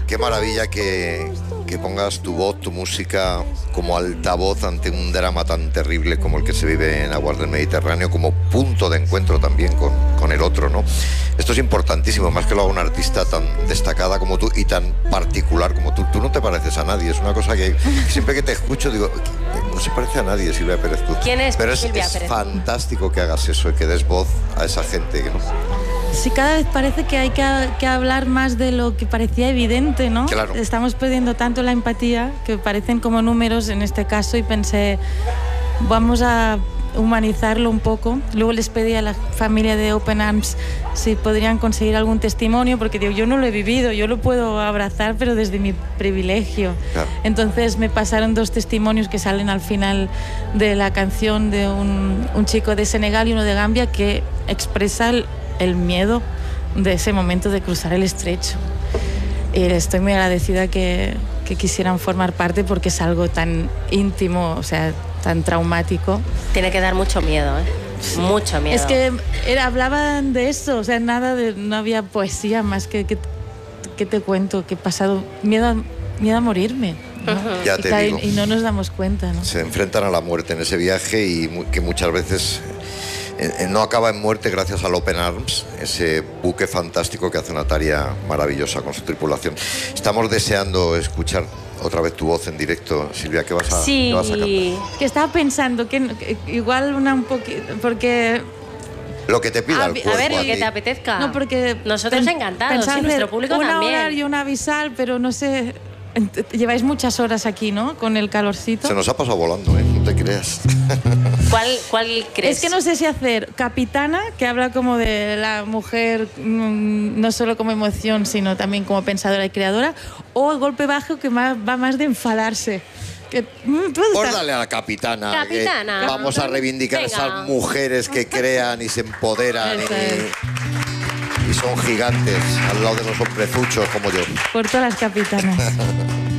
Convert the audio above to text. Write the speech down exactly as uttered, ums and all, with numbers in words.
qué maravilla que, que pongas tu voz, tu música como altavoz ante un drama tan terrible como el que se vive en aguas del Mediterráneo, como punto de encuentro también con, con el otro, ¿no? Esto es importantísimo, más que lo haga una artista tan destacada como tú y tan particular como tú. Tú no te pareces a nadie, es una cosa que siempre que te escucho digo, no se parece a nadie Silvia Pérez Cruz. ¿Quién es Pero es, Silvia es Pérez? fantástico que hagas eso y que des voz a esa gente, ¿no? Sí, cada vez parece que hay que, que hablar más de lo que parecía evidente, ¿no? Claro. Estamos perdiendo tanto la empatía que parecen como números en este caso y pensé, vamos a humanizarlo un poco. Luego les pedí a la familia de Open Arms si podrían conseguir algún testimonio, porque digo, yo no lo he vivido, yo lo puedo abrazar, pero desde mi privilegio. Claro. Entonces me pasaron dos testimonios que salen al final de la canción de un, un chico de Senegal y uno de Gambia que expresa el, el miedo de ese momento de cruzar el estrecho. Y estoy muy agradecida que, que quisieran formar parte porque es algo tan íntimo, o sea, tan traumático. Tiene que dar mucho miedo, ¿eh? Mucho miedo. Es que era, hablaban de eso, o sea, nada de, no había poesía más que, que, que te cuento, que he pasado miedo a, miedo a morirme, ¿no? Uh-huh. Ya y, te caen, digo. y no nos damos cuenta, ¿no? Se enfrentan a la muerte en ese viaje y mu- que muchas veces eh, no acaba en muerte gracias al Open Arms, ese buque fantástico que hace una tarea maravillosa con su tripulación. Estamos deseando escuchar otra vez tu voz en directo, Silvia. ¿Qué vas a, Sí. ¿qué vas a cantar? Que estaba pensando que, que igual una un poquito, porque... Lo que te pida A el ver, cuerpo. A ver, lo a que ti. te apetezca. No, porque... Nosotros pen- encantados, pensaba sí, nuestro hacer público una también. hora y una avisal, pero no sé... Lleváis muchas horas aquí, ¿no? Con el calorcito. Se nos ha pasado volando, ¿eh? No te creas. ¿Cuál, cuál crees? Es que no sé si hacer capitana, que habla como de la mujer, mm, no solo como emoción, sino también como pensadora y creadora, o el golpe bajo, que más, va más de enfadarse. Que, mm, tú Pues estás- dale a la capitana. que Capitana. vamos a reivindicar Venga. esas mujeres que crean y se empoderan Eso y, y son gigantes al lado de los hombrezuchos como yo. Por todas las capitanas.